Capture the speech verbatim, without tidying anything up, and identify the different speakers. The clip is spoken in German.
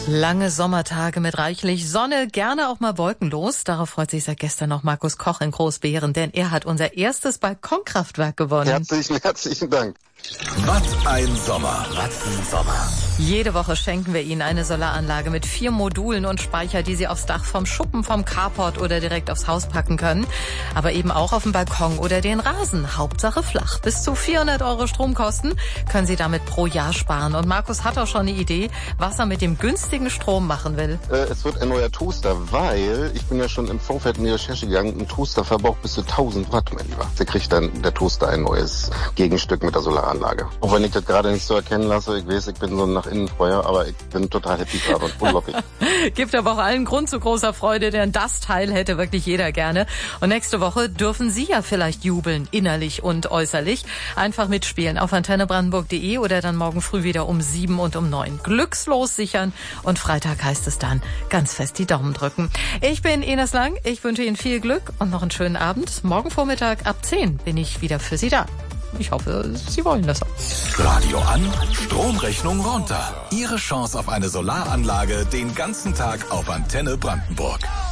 Speaker 1: Lange Sommertage mit reichlich Sonne, gerne auch mal wolkenlos. Darauf freut sich seit gestern noch Markus Koch in Großbeeren, denn er hat unser erstes Balkonkraftwerk gewonnen.
Speaker 2: Herzlichen, herzlichen Dank.
Speaker 3: Was ein Sommer. Was ein Sommer.
Speaker 1: Jede Woche schenken wir Ihnen eine Solaranlage mit vier Modulen und Speicher, die Sie aufs Dach vom Schuppen, vom Carport oder direkt aufs Haus packen können. Aber eben auch auf den Balkon oder den Rasen. Hauptsache flach. Bis zu vierhundert Euro Stromkosten können Sie damit pro Jahr sparen. Und Markus hat auch schon eine Idee, was er mit dem günstigen Strom machen will.
Speaker 2: Äh, es wird ein neuer Toaster, weil ich bin ja schon im Vorfeld in die Recherche gegangen. Ein Toaster verbraucht bis zu tausend Watt, mein Lieber. Da kriegt dann der Toaster ein neues Gegenstück mit der Solaranlage. Auch wenn ich das gerade nicht so erkennen lasse, ich weiß, ich bin so nach innen Feuer, aber ich bin total happy gerade und unglaublich.
Speaker 1: Gibt aber auch allen Grund zu großer Freude, denn das Teil hätte wirklich jeder gerne. Und nächste Woche dürfen Sie ja vielleicht jubeln, innerlich und äußerlich. Einfach mitspielen auf antenne brandenburg punkt de oder dann morgen früh wieder um sieben und um neun. Glückslos sichern und Freitag heißt es dann ganz fest die Daumen drücken. Ich bin Ines Lang, ich wünsche Ihnen viel Glück und noch einen schönen Abend. Morgen Vormittag ab zehn bin ich wieder für Sie da. Ich hoffe, Sie wollen das auch.
Speaker 3: Radio an, Stromrechnung runter. Ihre Chance auf eine Solaranlage den ganzen Tag auf Antenne Brandenburg.